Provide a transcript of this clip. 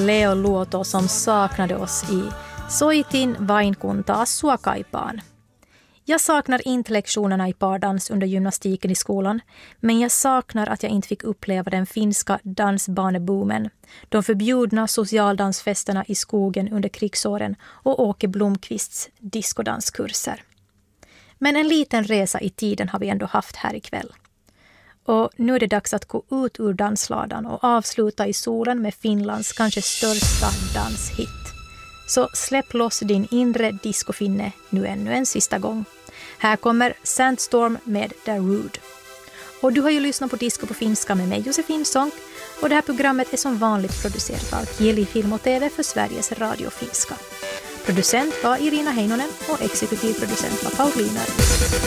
Leo Luoto som saknade oss i Soitin vain kun taas sua kaipaan. Jag saknar inte lektionerna i pardans under gymnastiken i skolan, men jag saknar att jag inte fick uppleva den finska dansbaneboomen, de förbjudna socialdansfesterna i skogen under krigsåren och Åke Blomqvists diskodanskurser. Men en liten resa i tiden har vi ändå haft här ikväll. Och nu är det dags att gå ut ur dansladan och avsluta i solen med Finlands kanske största danshit. Så släpp loss din inre discofinne nu ännu en sista gång. Här kommer Sandstorm med The Rude. Och du har ju lyssnat på Disco på finska med mig Josefin Sonck. Och det här programmet är som vanligt producerat av Kieli Film och TV för Sveriges Radio Finska. Producent var Irina Heinonen och exekutiv producent var Paulina.